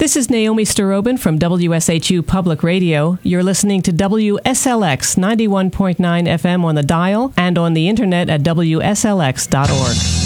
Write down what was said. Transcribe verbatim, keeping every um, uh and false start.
This is Naomi Starobin from W S H U Public Radio. You're listening to W S L X ninety-one point nine F M on the dial and on the internet at W S L X dot org.